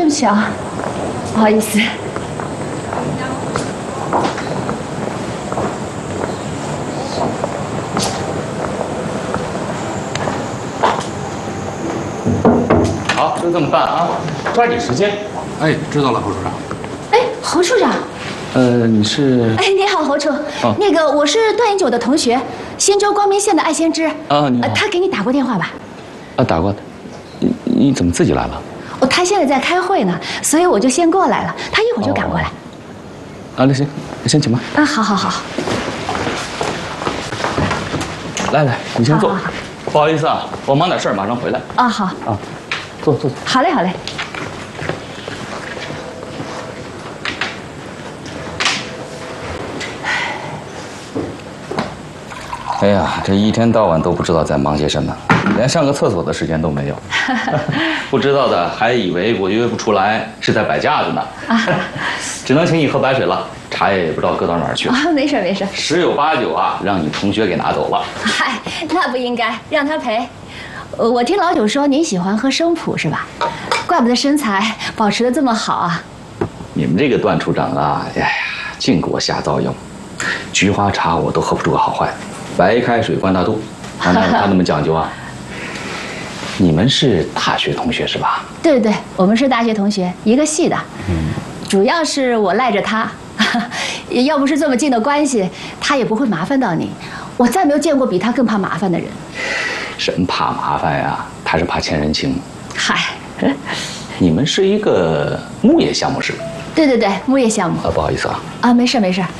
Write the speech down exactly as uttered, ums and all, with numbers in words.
不起啊，不好意思。 好，就这么办啊，抓紧时间。 哎，知道了，侯处长。 哎，侯处长。 呃，你是？ 哎，你好，侯处。 哦、 那个我是段饮酒的同学，新州光明县的艾先知。 啊，你好。 呃，他给你打过电话吧？ 啊，打过的。你你怎么自己来了？ 哦，他现在在开会呢，所以我就先过来了。他一会儿就赶过来。 哦、啊，那行，先请吧。 啊，好好好。 来来，你先坐。 好好好不好意思啊，我忙点事儿，马上回来。 啊，好。 啊，坐坐坐。 好嘞，好嘞。 哎呀，这一天到晚都不知道在忙些什么，连上个厕所的时间都没有。不知道的还以为我约不出来是在摆架子呢。只能请你喝白水了，茶叶也不知道搁到哪儿去了。 啊，没事没事， 十有八九啊，让你同学给拿走了。 嗨，那不应该，让他赔。呃我听老九说您喜欢喝生普是吧？怪不得身材保持得这么好啊。 你们这个段处长啊，哎呀，净给我瞎造谣。菊花茶我都喝不出个好坏，白开水灌大肚，哪有他那么讲究啊？你们是大学同学是吧？ 对对对，我们是大学同学，一个系的。嗯，主要是我赖着他，要不是这么近的关系，他也不会麻烦到你。我再没有见过比他更怕麻烦的人。 人怕麻烦呀，他是怕欠人情。 嗨， 你们是一个牧业项目是吧？ 对对对，牧业项目。 啊，不好意思啊。 啊，没事没事。